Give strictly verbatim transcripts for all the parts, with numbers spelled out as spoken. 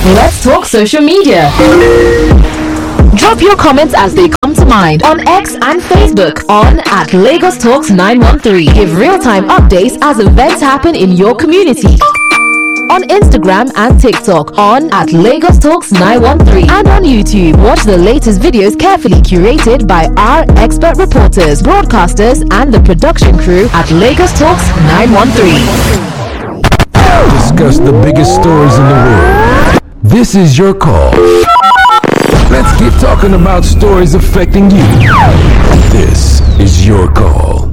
Let's talk social media. Drop your comments as they come to mind on X and Facebook on at Lagos Talks nine one three. Give real-time updates as events happen in your community. On Instagram and TikTok on at Lagos Talks nine one three, and on YouTube. Watch the latest videos carefully curated by our expert reporters, broadcasters, and the production crew at Lagos Talks nine one three. Discuss the biggest stories in the world. This is your call. Let's get talking about stories affecting you. This is your call.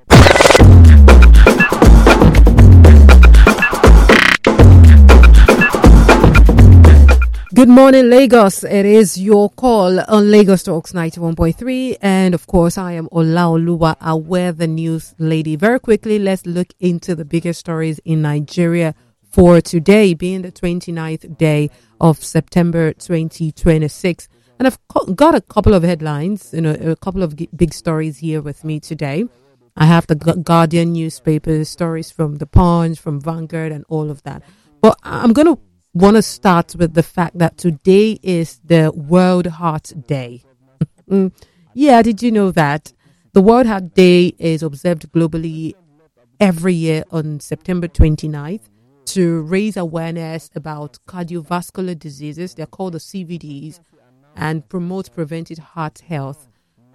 Good morning, Lagos. It is your call on Lagos Talks ninety-one point three. And of course, I am Olaoluwa Aware, the news lady. Very quickly, let's look into the biggest stories in Nigeria for today, being the twenty-ninth day of September twenty twenty-six. And I've got a couple of headlines, you know, a couple of big stories here with me today. I have the Guardian newspaper, stories from The Punch, from Vanguard, and all of that. But I'm going to want to start with the fact that today is the World Heart Day. Yeah, did you know that? The World Heart Day is observed globally every year on September twenty-ninth to raise awareness about cardiovascular diseases. They're called the C V Ds, and promote preventive heart health.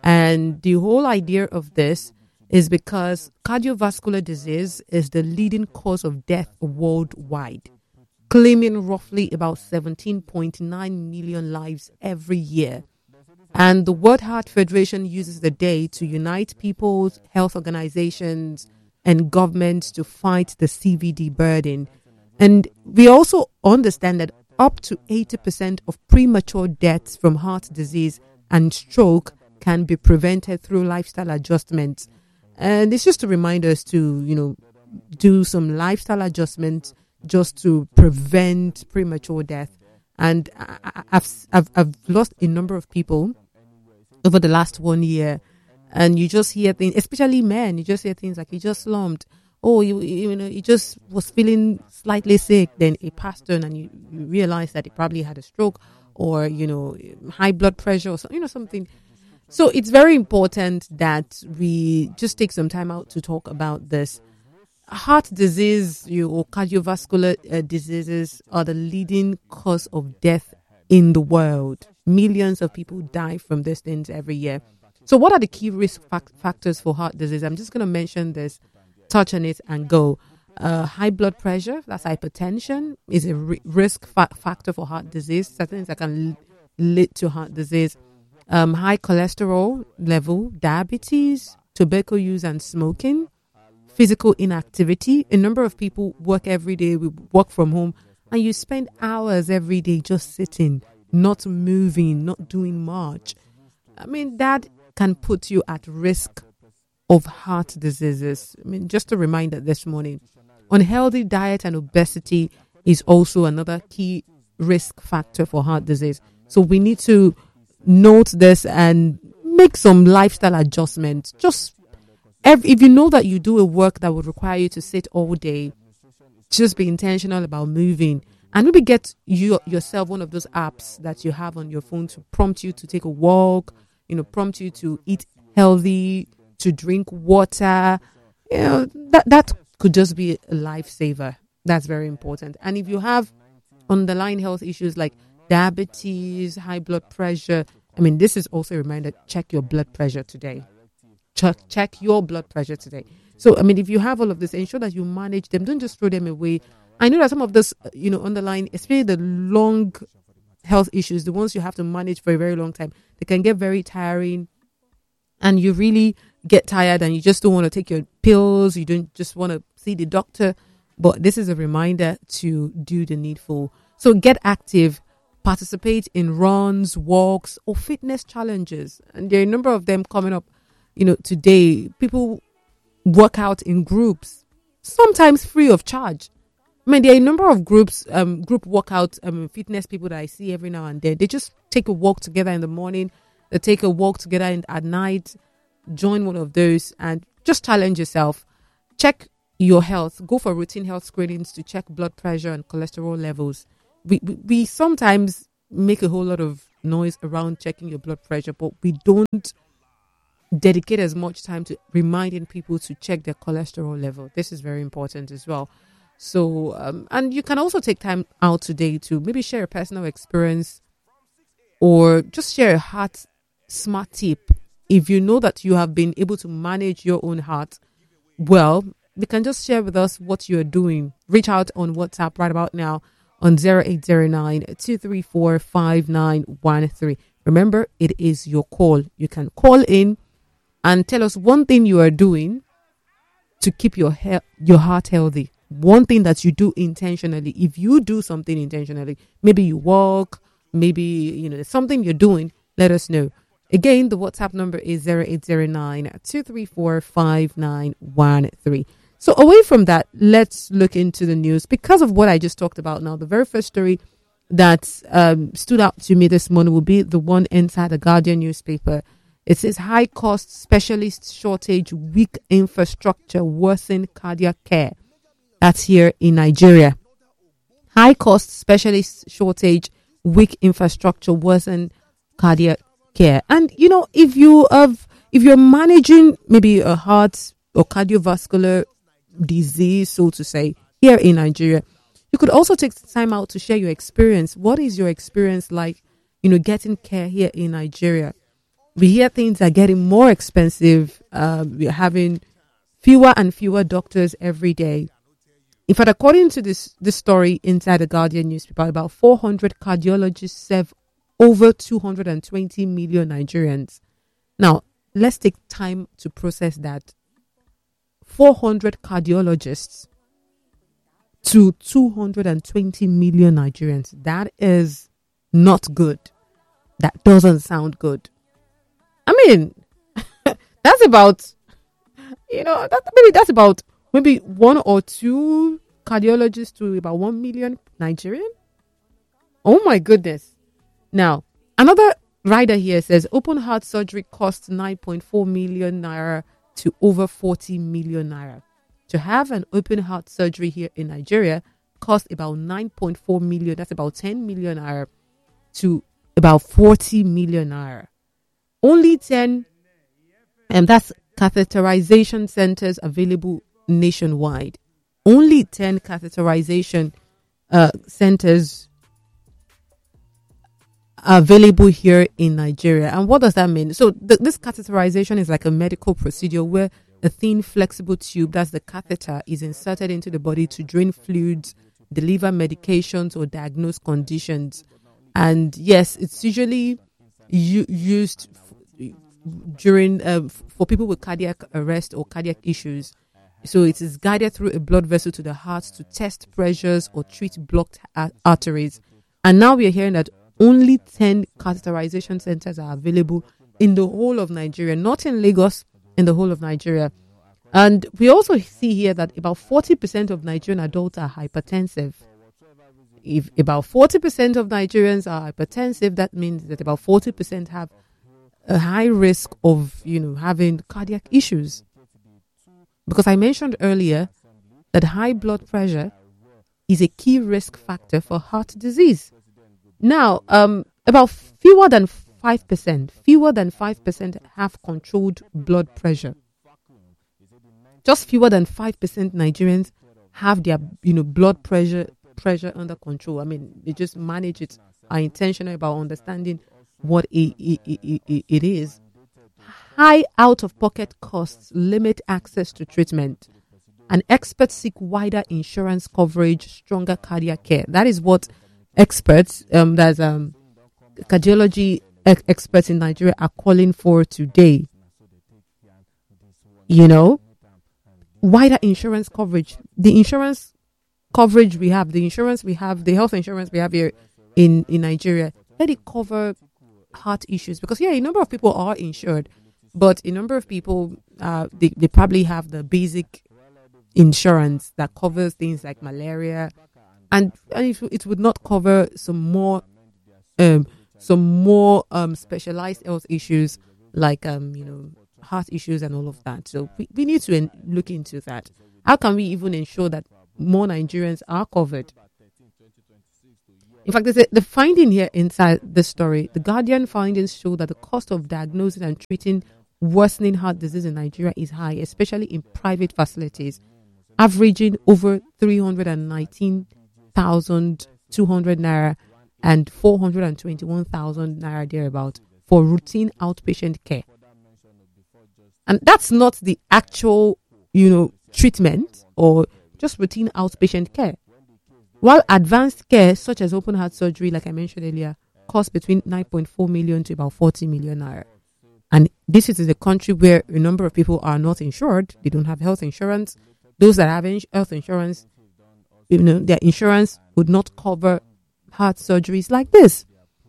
And the whole idea of this is because cardiovascular disease is the leading cause of death worldwide, claiming roughly about seventeen point nine million lives every year. And the World Heart Federation uses the day to unite people, health organizations, and governments to fight the C V D burden. And we also understand that up to eighty percent of premature deaths from heart disease and stroke can be prevented through lifestyle adjustments. And it's just to remind us to, you know, do some lifestyle adjustments just to prevent premature death. And I, I've, I've I've lost a number of people over the last one year, and you just hear things, especially men. You just hear things like he just slumped. Oh, you you know, he just was feeling slightly sick. Then he passed on, and you, you realize that he probably had a stroke or, you know, high blood pressure or so, you know, something. So it's very important that we just take some time out to talk about this. Heart disease, you or cardiovascular uh, diseases are the leading cause of death in the world. Millions of people die from these things every year. So what are the key risk fac- factors for heart disease? I'm just going to mention this, touch on it and go. Uh, high blood pressure, that's hypertension, is a r- risk fa- factor for heart disease. Certain things that can l- lead to heart disease. Um, high cholesterol level, diabetes, tobacco use and smoking, physical inactivity. A number of people work every day, we work from home, and you spend hours every day just sitting, not moving, not doing much. I mean, that can put you at risk of heart diseases. I mean, just a reminder this morning, unhealthy diet and obesity is also another key risk factor for heart disease. So we need to note this and make some lifestyle adjustments. Just every, if you know that you do a work that would require you to sit all day, just be intentional about moving, and maybe get you yourself one of those apps that you have on your phone to prompt you to take a walk, you know, prompt you to eat healthy, to drink water. You know, that that could just be a lifesaver. That's very important. And if you have underlying health issues like diabetes, high blood pressure, I mean, this is also a reminder, check your blood pressure today. Check, check your blood pressure today. So, I mean, if you have all of this, ensure that you manage them. Don't just throw them away. I know that some of this, you know, underlying, especially the long health issues, the ones you have to manage for a very long time, they can get very tiring, and you really get tired and you just don't want to take your pills. You don't just want to see the doctor. But this is a reminder to do the needful. So get active. Participate in runs, walks, or fitness challenges. And there are a number of them coming up, you know, today. People work out in groups, sometimes free of charge. I mean, there are a number of groups, um, group workout, um, fitness people that I see every now and then. They just take a walk together in the morning. They take a walk together in, at night. Join one of those and just challenge yourself. Check your health. Go for routine health screenings to check blood pressure and cholesterol levels. we, we, we sometimes make a whole lot of noise around checking your blood pressure, but we don't dedicate as much time to reminding people to check their cholesterol level. This is very important as well. So, um, and you can also take time out today to maybe share a personal experience or just share a heart smart tip. If you know that you have been able to manage your own heart well, you can just share with us what you're doing. Reach out on WhatsApp right about now on zero eight zero nine, two three four, five nine one three. Remember, it is your call. You can call in and tell us one thing you are doing to keep your he- your heart healthy. One thing that you do intentionally. If you do something intentionally, maybe you walk, maybe you know something you're doing, let us know. Again, the WhatsApp number is zero eight zero nine, two three four, five nine one three. So away from that, let's look into the news. Because of what I just talked about now, the very first story that um, stood out to me this morning will be the one inside the Guardian newspaper. It says high cost specialist shortage, weak infrastructure, worsen cardiac care. That's here in Nigeria. High cost specialist shortage, weak infrastructure, worsen cardiac care. And you know, if you have, if you're managing maybe a heart or cardiovascular disease, so to say, here in Nigeria, you could also take time out to share your experience. What is your experience like, you know, getting care here in Nigeria? We hear things are getting more expensive. Uh, we're having fewer and fewer doctors every day. In fact, according to this this story inside the Guardian newspaper, about four hundred cardiologists serve over two hundred twenty million Nigerians. Now, let's take time to process that. four hundred cardiologists to two hundred twenty million Nigerians. That is not good. That doesn't sound good. I mean, that's about, you know, that, maybe that's about maybe one or two cardiologists to about one million Nigerian. Oh my goodness. Now, another rider here says open heart surgery costs nine point four million naira to over forty million naira. To have an open heart surgery here in Nigeria costs about nine point four million. That's about ten million naira to about forty million naira. Only ten, and that's catheterization centers available nationwide. Only ten catheterization uh, centers are available here in Nigeria. And what does that mean? So th- this catheterization is like a medical procedure where a thin, flexible tube, that's the catheter, is inserted into the body to drain fluids, deliver medications, or diagnose conditions. And yes, it's usually u- used f- during uh, f- for people with cardiac arrest or cardiac issues. So it is guided through a blood vessel to the heart to test pressures or treat blocked a- arteries. And now we are hearing that only ten catheterization centers are available in the whole of Nigeria, not in Lagos, in the whole of Nigeria. And we also see here that about forty percent of Nigerian adults are hypertensive. If about forty percent of Nigerians are hypertensive, that means that about forty percent have a high risk of, you know, having cardiac issues. Because I mentioned earlier that high blood pressure is a key risk factor for heart disease. Now, um, about fewer than five percent, fewer than five percent have controlled blood pressure. Just fewer than five percent Nigerians have their, you know, blood pressure pressure under control. I mean, they just manage it, are intentional about understanding what it, it, it, it, it is. High out-of-pocket costs limit access to treatment. And experts seek wider insurance coverage, stronger cardiac care. That is what experts, um, that's um, cardiology ex- experts in Nigeria are calling for today. You know, wider insurance coverage. The insurance coverage we have, the insurance we have, the health insurance we have here in, in Nigeria, let it cover heart issues. Because, yeah, a number of people are insured, but a number of people, uh, they, they probably have the basic insurance that covers things like malaria, and, and it, it would not cover some more um, some more um, specialized health issues like, um, you know, heart issues and all of that. So we, we need to en- look into that. How can we even ensure that more Nigerians are covered? In fact, there's a, the finding here inside this story, the Guardian findings show that the cost of diagnosing and treating worsening heart disease in Nigeria is high, especially in private facilities, averaging over three hundred nineteen thousand two hundred naira and four hundred twenty-one thousand naira thereabout for routine outpatient care. And that's not the actual, you know, treatment or just routine outpatient care. While advanced care, such as open heart surgery, like I mentioned earlier, costs between nine point four million to about forty million naira. And this is in a country where a number of people are not insured. They don't have health insurance. Those that have ins- health insurance, you know, their insurance would not cover heart surgeries like this.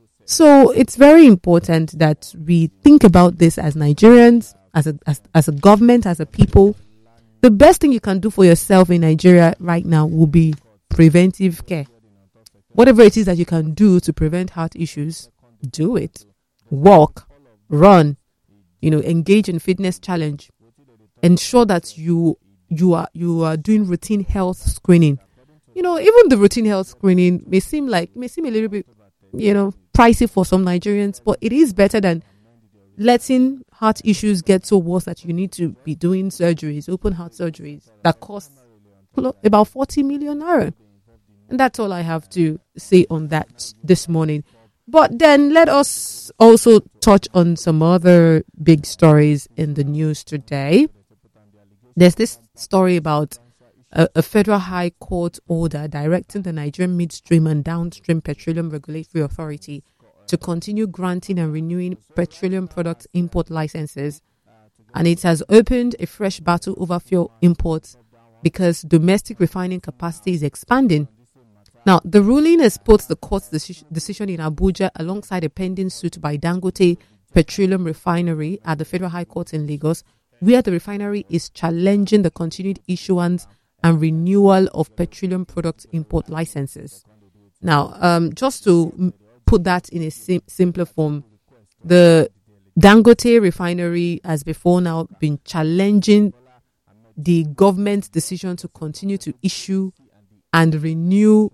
So it's very important that we think about this as Nigerians, as a as, as a government, as a people. The best thing you can do for yourself in Nigeria right now will be preventive care. Whatever it is that you can do to prevent heart issues, do it. Walk, run, you know, engage in fitness challenge. Ensure that you you are you are doing routine health screening. You know, even the routine health screening may seem like may seem a little bit, you know, pricey for some Nigerians, but it is better than letting heart issues get so worse that you need to be doing surgeries, open heart surgeries that cost about forty million naira. And that's all I have to say on that this morning. But then let us also touch on some other big stories in the news today. There's this story about a, a federal high court order directing the Nigerian Midstream and Downstream Petroleum Regulatory Authority to continue granting and renewing petroleum product import licenses. And it has opened a fresh battle over fuel imports because domestic refining capacity is expanding. Now, the ruling has put the court's deci- decision in Abuja alongside a pending suit by Dangote Petroleum Refinery at the Federal High Court in Lagos, where the refinery is challenging the continued issuance and renewal of petroleum product import licenses. Now, um, just to m- put that in a sim- simpler form, the Dangote Refinery has before now been challenging the government's decision to continue to issue and renew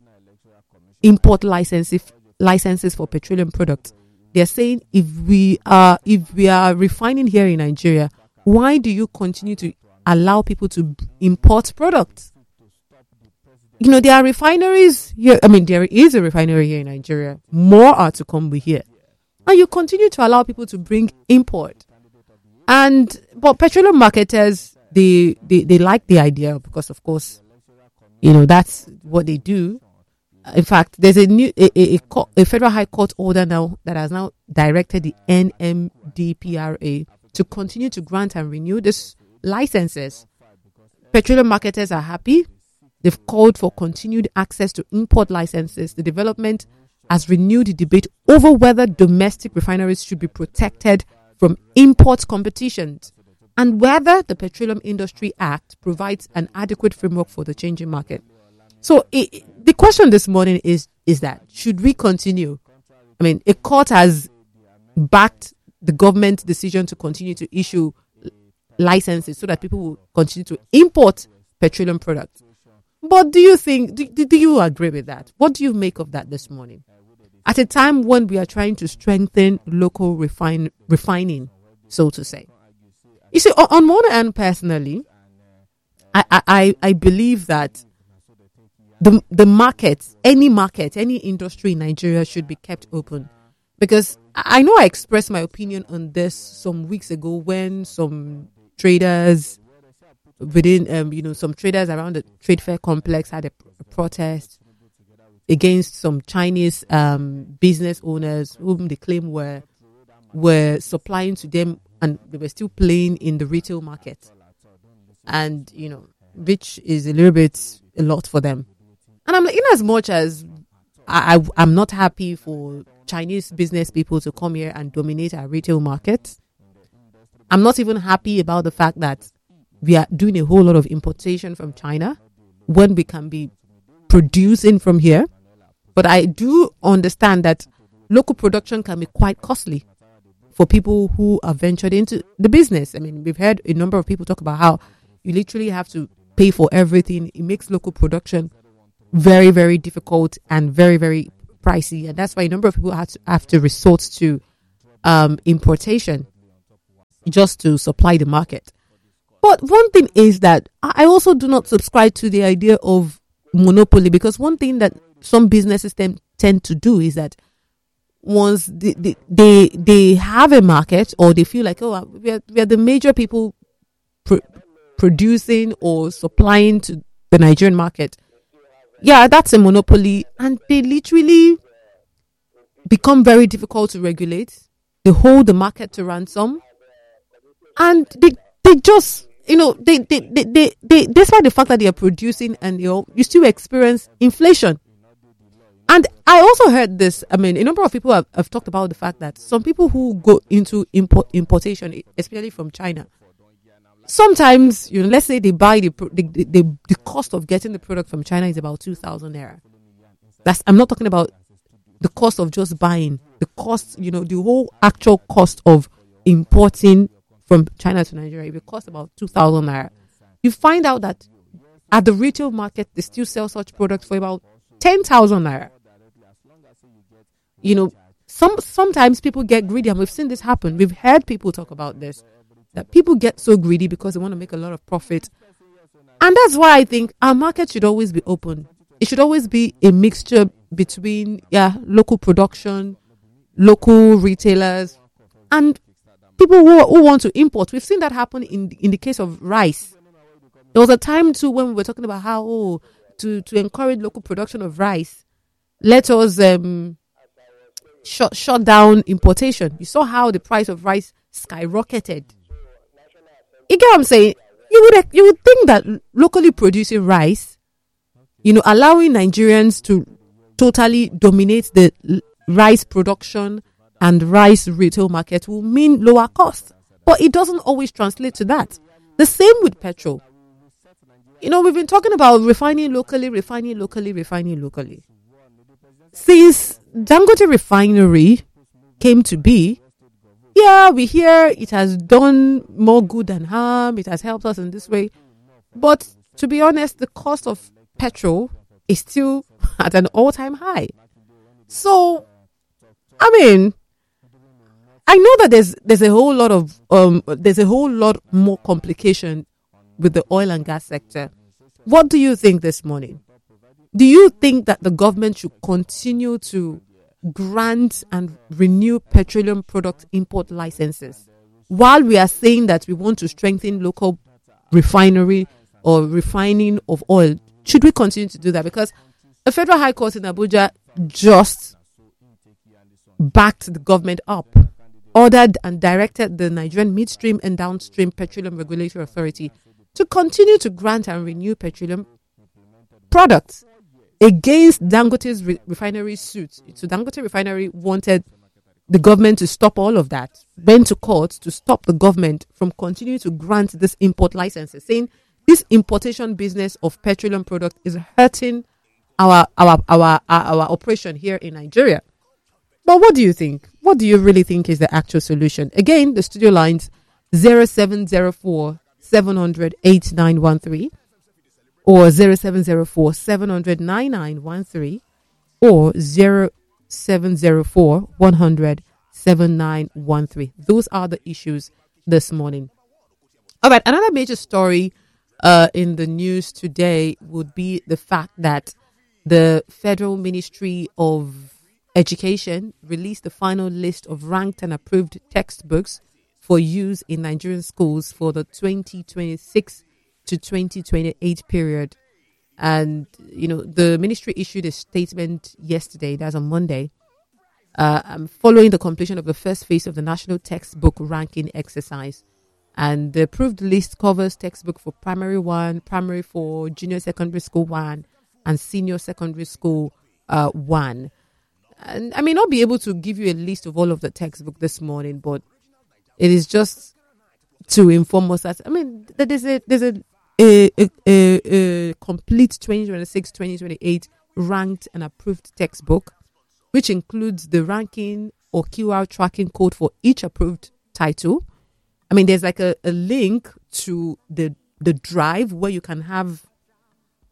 import licenses licenses for petroleum products. They're saying if we are if we are refining here in Nigeria, why do you continue to allow people to import products? You know, there are refineries here. I mean, there is a refinery here in Nigeria. More are to come here. And you continue to allow people to bring import. And, but petroleum marketers, they, they, they like the idea because, of course, you know, that's what they do. In fact, there's a new, a, a, a, court, a federal high court order now that has now directed the N M D P R A to continue to grant and renew these licenses. Petroleum marketers are happy. They've called for continued access to import licenses. The development has renewed the debate over whether domestic refineries should be protected from import competitions and whether the Petroleum Industry Act provides an adequate framework for the changing market. So it, the question this morning is, is that should we continue? I mean, a court has backed the government's decision to continue to issue licenses so that people will continue to import petroleum products. But do you think, do, do you agree with that? What do you make of that this morning? At a time when we are trying to strengthen local refine, refining, so to say. You see, on, on one hand, personally, I, I, I believe that the the market, any market, any industry in Nigeria should be kept open. Because I know I expressed my opinion on this some weeks ago when some traders within, um, you know, some traders around the trade fair complex had a, a protest against some Chinese um, business owners whom they claim were were supplying to them and they were still playing in the retail market. And, you know, which is a little bit a lot for them. And I'm like, in as much as I, I, I'm not happy for Chinese business people to come here and dominate our retail market, I'm not even happy about the fact that we are doing a whole lot of importation from China when we can be producing from here. But I do understand that local production can be quite costly for people who are ventured into the business. I mean, we've heard a number of people talk about how you literally have to pay for everything. It makes local production very, very difficult and very, very pricey, and that's why a number of people have to, have to resort to um, importation just to supply the market. But one thing is that I also do not subscribe to the idea of monopoly, because one thing that some businesses tend, tend to do is that once they, they, they, they have a market, or they feel like, oh, we are, we are the major people pr- producing or supplying to the Nigerian market. Yeah, that's a monopoly, and they literally become very difficult to regulate. They hold the market to ransom, and they they just, you know, they they they they, they despite the fact that they are producing, and you know, you still experience inflation. And I also heard this. I mean, a number of people have, have talked about the fact that some people who go into import importation, especially from China, sometimes, you know, let's say they buy the the, the the cost of getting the product from China is about two thousand naira. That's, I'm not talking about the cost of just buying. The cost, you know, the whole actual cost of importing from China to Nigeria, it will cost about two thousand naira. You find out that at the retail market, they still sell such products for about ten thousand naira. You know, some sometimes people get greedy, and we've seen this happen. We've heard people talk about this, that people get so greedy because they want to make a lot of profit. And that's why I think our market should always be open. It should always be a mixture between, yeah, local production, local retailers, and people who, who want to import. We've seen that happen in in the case of rice. There was a time too when we were talking about how, oh, to, to encourage local production of rice, let us um, shut, shut down importation. You saw how the price of rice skyrocketed. You get what I'm saying? You would you would think that locally producing rice, you know, allowing Nigerians to totally dominate the l- rice production and rice retail market will mean lower costs. But it doesn't always translate to that. The same with petrol. You know, we've been talking about refining locally, refining locally, refining locally. Since Dangote Refinery came to be, yeah, we hear it has done more good than harm. It has helped us in this way. But to be honest, the cost of petrol is still at an all-time high. So, I mean, I know that there's there's a whole lot of um there's a whole lot more complication with the oil and gas sector. What do you think this morning? Do you think that the government should continue to grant and renew petroleum product import licenses while we are saying that we want to strengthen local refinery or refining of oil? Should we continue to do that? Because the Federal High Court in Abuja just backed the government up, ordered and directed the Nigerian Midstream and Downstream Petroleum Regulatory Authority to continue to grant and renew petroleum products against Dangote's re- refinery suit. So Dangote Refinery wanted the government to stop all of that, went to court to stop the government from continuing to grant this import licenses, saying this importation business of petroleum product is hurting our our our our, our operation here in Nigeria. But what do you think? What do you really think is the actual solution? Again, the studio lines zero seven zero four seven hundred eight nine one three or zero seven zero four seven hundred nine nine one three or zero seven zero four one hundred seven nine one three. Those are the issues this morning. All right, another major story uh, in the news today would be the fact that the Federal Ministry of Education released the final list of ranked and approved textbooks for use in Nigerian schools for the twenty twenty-six to twenty twenty-eight period. And, you know, the ministry issued a statement yesterday, that's on Monday, uh, um, following the completion of the first phase of the National Textbook Ranking Exercise. And the approved list covers textbook for primary one, primary four, junior secondary school one, and senior secondary school uh, one. And I may not be able to give you a list of all of the textbook this morning, but it is just to inform us that, I mean, that there's a there's a a, a, a, a complete twenty twenty-six twenty twenty-eight ranked and approved textbook, which includes the ranking or Q R tracking code for each approved title. I mean, there's like a, a link to the the drive where you can have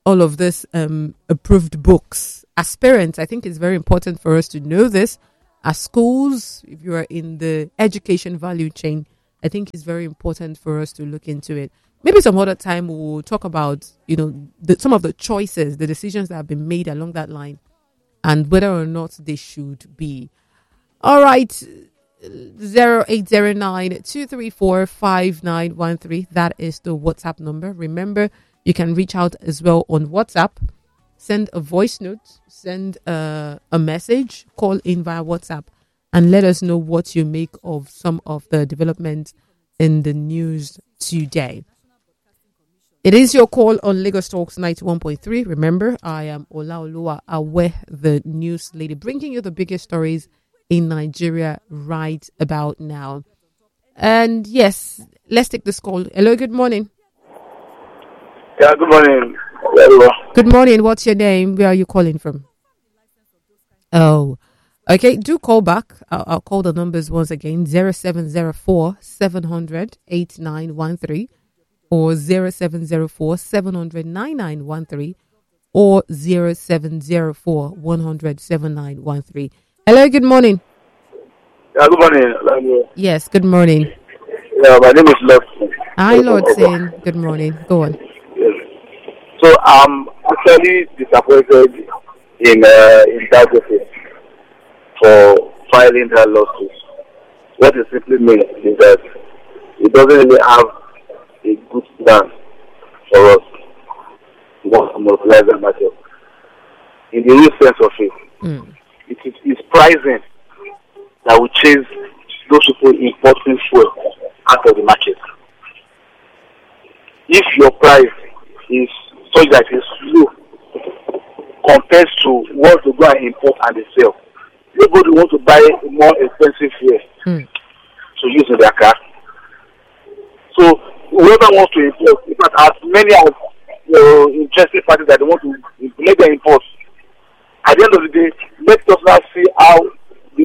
all of this um, approved books. As parents, I think it's very important for us to know this. As schools, if you are in the education value chain, I think it's very important for us to look into it. Maybe some other time we'll talk about, you know, the, some of the choices, the decisions that have been made along that line, and whether or not they should be. All right, zero eight zero nine two three four five nine one three. That is the WhatsApp number. Remember, you can reach out as well on WhatsApp. Send a voice note, send a, a message, call in via WhatsApp, and let us know what you make of some of the developments in the news today. It is your call on Lagos Talks ninety-one point three. Remember, I am Olaoluwa Awe, the news lady, bringing you the biggest stories in Nigeria right about now. And yes, let's take this call. Hello, good morning. Yeah, good morning. Hello. Good morning. What's your name? Where are you calling from? Oh, okay. Do call back. I'll, I'll call the numbers once again. zero seven zero four seven hundred eighty-nine thirteen or zero seven zero four seven hundred ninety-nine thirteen or zero seven zero four one hundred seventy-nine thirteen. Hello, good morning. Yeah, good morning. Hello. Yes, good morning. Yeah, my name is Lord. Hi, Lord Sin. Good morning. Go on. Yes. So I'm actually disappointed in uh, in Dangote for filing that lawsuit. What it simply means is that it doesn't really have a good plan for us to want to mobilize the market. In the real sense of it, Mm. it is it's pricing that will chase those people importing fuel out of the market. If your price is such that it's low compared to what to go and import and they sell, nobody want to buy more expensive fuel Mm. to use in their car. So whoever wants to import, in fact, as many as uh, interested parties that they want to